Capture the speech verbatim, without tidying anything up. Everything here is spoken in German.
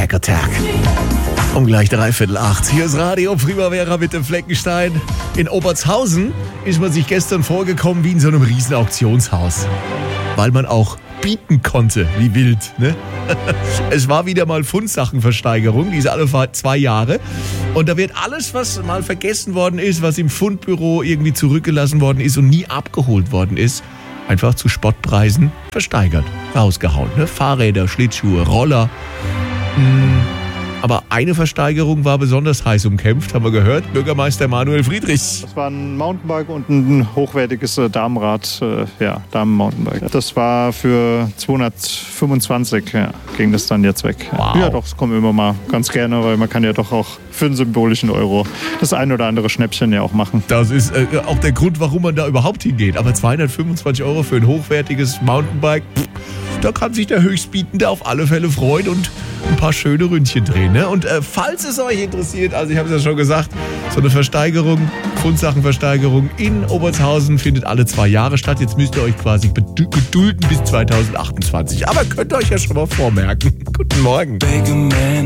Attack, Attack. Um gleich dreiviertel acht. Hier ist Radio Primavera mit dem Fleckenstein. In Obertshausen ist man sich gestern vorgekommen wie in so einem riesen Auktionshaus. Weil man auch bieten konnte, wie wild, ne? Es war wieder mal Fundsachenversteigerung, die ist alle zwei Jahre. Und da wird alles, was mal vergessen worden ist, was im Fundbüro irgendwie zurückgelassen worden ist und nie abgeholt worden ist, einfach zu Spottpreisen versteigert, rausgehauen. Ne? Fahrräder, Schlittschuhe, Roller. Hm. Aber eine Versteigerung war besonders heiß umkämpft, haben wir gehört. Bürgermeister Manuel Friedrich. Das war ein Mountainbike und ein hochwertiges äh, Damenrad, äh, ja, Damen-Mountainbike. Das war für zweihundertfünfundzwanzig, ja, ging das dann jetzt weg. Wow. Ja, doch, das kommen immer mal ganz gerne, weil man kann ja doch auch für einen symbolischen Euro das ein oder andere Schnäppchen ja auch machen. Das ist äh, auch der Grund, warum man da überhaupt hingeht. Aber zweihundertfünfundzwanzig Euro für ein hochwertiges Mountainbike, pff, da kann sich der Höchstbietende auf alle Fälle freuen und ein paar schöne Ründchen drehen. Ne? Und äh, falls es euch interessiert, also ich habe es ja schon gesagt, so eine Versteigerung, Fundsachenversteigerung in Obertshausen findet alle zwei Jahre statt. Jetzt müsst ihr euch quasi gedulden bis zweitausendachtundzwanzig. Aber könnt ihr euch ja schon mal vormerken. Guten Morgen.